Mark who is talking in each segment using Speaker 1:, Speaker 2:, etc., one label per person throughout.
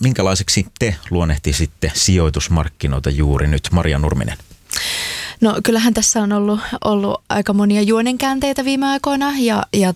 Speaker 1: minkälaiseksi te luonnehtisitte sijoitusmarkkinoita juuri nyt, Maria Nurminen?
Speaker 2: No kyllähän tässä on ollut aika monia juonenkäänteitä viime aikoina ja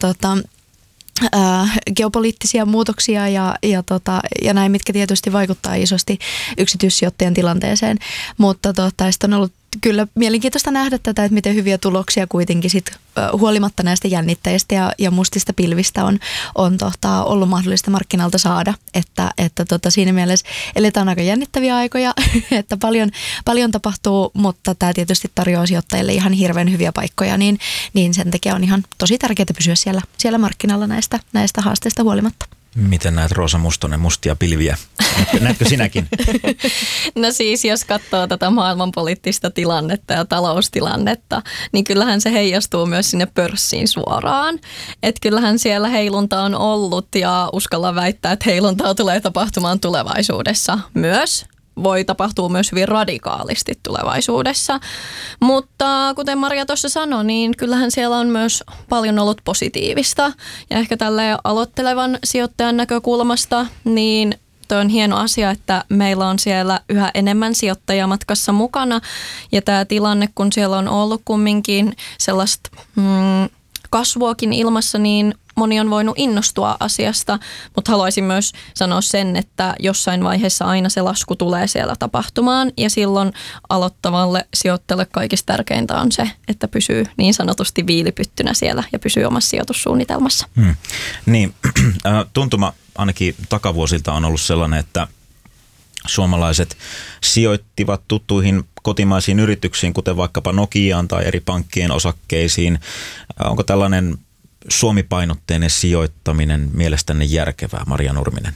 Speaker 2: geopoliittisia muutoksia ja näin, mitkä tietysti vaikuttaa isosti yksityissijoittajan tilanteeseen, mutta sitten on ollut kyllä mielenkiintoista nähdä tätä, että miten hyviä tuloksia kuitenkin sit, huolimatta näistä jännitteistä ja mustista pilvistä on ollut mahdollista markkinalta saada, että siinä mielessä eletään aika jännittäviä aikoja, että paljon tapahtuu, mutta tämä tietysti tarjoaa sijoittajille ihan hirveän hyviä paikkoja, niin sen takia on ihan tosi tärkeää pysyä siellä markkinalla näistä haasteista huolimatta.
Speaker 1: Miten näet, Roosa Mustonen, mustia pilviä? Näetkö sinäkin?
Speaker 3: No siis, jos katsoo tätä maailmanpoliittista tilannetta ja taloustilannetta, niin kyllähän se heijastuu myös sinne pörssiin suoraan. Että kyllähän siellä heilunta on ollut ja uskallan väittää, että heiluntaa tulee tapahtumaan tulevaisuudessa myös. Voi tapahtua myös hyvin radikaalisti tulevaisuudessa. Mutta kuten Maria tuossa sanoi, niin kyllähän siellä on myös paljon ollut positiivista. Ja ehkä tälleen aloittelevan sijoittajan näkökulmasta, niin toi on hieno asia, että meillä on siellä yhä enemmän sijoittajia matkassa mukana. Ja tämä tilanne, kun siellä on ollut kumminkin sellaista kasvuakin ilmassa, niin moni on voinut innostua asiasta, mutta haluaisin myös sanoa sen, että jossain vaiheessa aina se lasku tulee siellä tapahtumaan ja silloin aloittavalle sijoittajalle kaikista tärkeintä on se, että pysyy niin sanotusti viilipyttynä siellä ja pysyy omassa sijoitussuunnitelmassa.
Speaker 1: Niin, tuntuma ainakin takavuosilta on ollut sellainen, että suomalaiset sijoittivat tuttuihin kotimaisiin yrityksiin, kuten vaikkapa Nokiaan tai eri pankkien osakkeisiin. Onko tällainen Suomi-painotteinen sijoittaminen mielestänne järkevää, Maria Nurminen?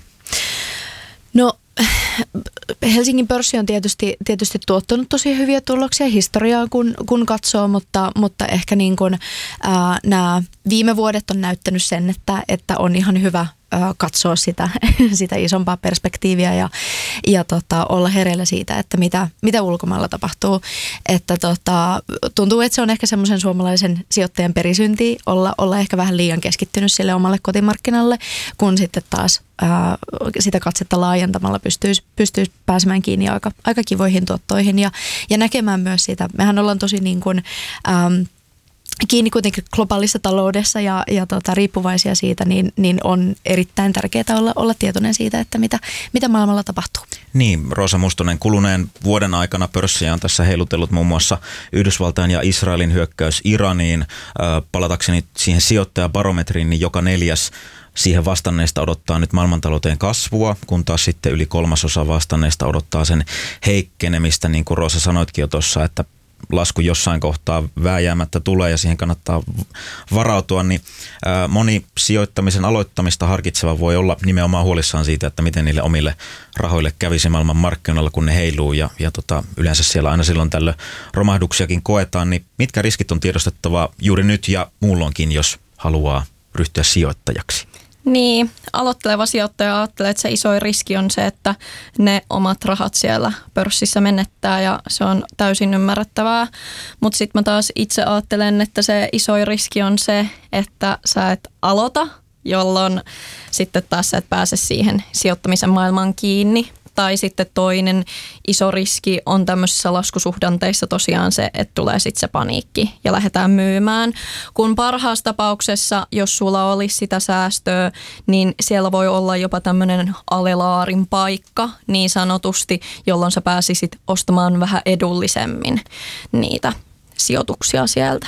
Speaker 2: No Helsingin pörssi on tietysti tuottanut tosi hyviä tuloksia historiaa, kun katsoo, mutta ehkä niin kuin, nämä viime vuodet on näyttänyt sen, että on ihan hyvä katsoa sitä isompaa perspektiiviä ja olla hereillä siitä, että mitä ulkomailla tapahtuu. Että tuntuu, että se on ehkä semmoisen suomalaisen sijoittajan perisynti olla ehkä vähän liian keskittynyt sille omalle kotimarkkinalle, kun sitten taas sitä katsetta laajentamalla pystyisi pääsemään kiinni aika kivoihin tuottoihin ja näkemään myös sitä. Mehän ollaan tosi niin kuin, kiinni kuitenkin globaalissa taloudessa ja riippuvaisia siitä, niin on erittäin tärkeää olla tietoinen siitä, että mitä maailmalla tapahtuu.
Speaker 1: Niin, Roosa Mustonen, kuluneen vuoden aikana pörssiä on tässä heilutellut muun muassa Yhdysvaltain ja Israelin hyökkäys Iraniin. Palatakseni siihen sijoittajabarometriin, niin joka neljäs siihen vastanneista odottaa nyt maailmantalouteen kasvua, kun taas sitten yli 1/3 vastanneista odottaa sen heikkenemistä, niin kuin Roosa sanoitkin jo tuossa, että lasku jossain kohtaa vääjäämättä tulee ja siihen kannattaa varautua, niin moni sijoittamisen aloittamista harkitseva voi olla nimenomaan huolissaan siitä, että miten niille omille rahoille kävisi maailman markkinoilla, kun ne heiluu ja yleensä siellä aina silloin tällöin romahduksiakin koetaan, niin mitkä riskit on tiedostettava juuri nyt ja muulloinkin, jos haluaa ryhtyä sijoittajaksi?
Speaker 3: Niin, aloitteleva sijoittaja ajattelee, että se isoin riski on se, että ne omat rahat siellä pörssissä menettää ja se on täysin ymmärrettävää. Mutta sitten mä taas itse ajattelen, että se isoin riski on se, että sä et aloita, jolloin sitten taas sä et pääse siihen sijoittamisen maailmaan kiinni. Tai sitten toinen iso riski on tämmöisissä laskusuhdanteissa tosiaan se, että tulee sitten se paniikki ja lähdetään myymään. Kun parhaassa tapauksessa, jos sulla olisi sitä säästöä, niin siellä voi olla jopa tämmöinen alelaarin paikka niin sanotusti, jolloin sä pääsisit ostamaan vähän edullisemmin niitä sijoituksia sieltä.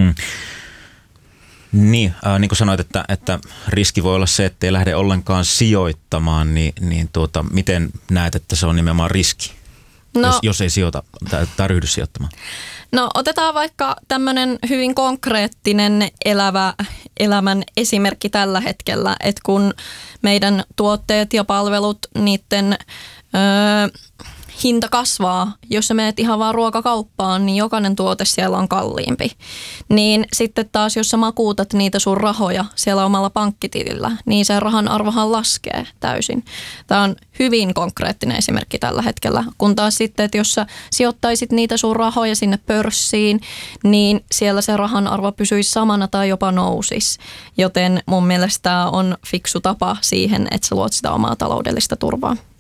Speaker 1: Niin, niin kuin sanoit, että riski voi olla se, että ei lähde ollenkaan sijoittamaan, niin miten näet, että se on nimenomaan riski, jos ei sijoita tai ryhdy sijoittamaan?
Speaker 3: No otetaan vaikka tämmöinen hyvin konkreettinen elämän esimerkki tällä hetkellä, että kun meidän tuotteet ja palvelut, niiden hinta kasvaa, jos sä menet ihan vaan ruokakauppaan, niin jokainen tuote siellä on kalliimpi. Niin sitten taas, jos sä makuutat niitä sun rahoja siellä omalla pankkitilillä, niin se rahan arvohan laskee täysin. Tämä on hyvin konkreettinen esimerkki tällä hetkellä. Kun taas sitten, että jos sä sijoittaisit niitä sun rahoja sinne pörssiin, niin siellä se rahan arvo pysyisi samana tai jopa nousisi. Joten mun mielestä tämä on fiksu tapa siihen, että sä luot sitä omaa taloudellista turvaa.